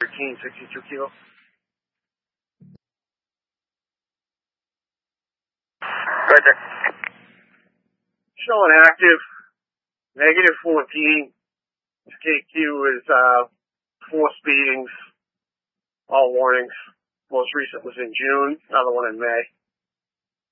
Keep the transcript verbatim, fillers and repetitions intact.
thirteen, sixty-two kilo. Roger. Showing active, negative fourteen. K Q is uh, four speedings, all warnings. Most recent was in June, another one in May.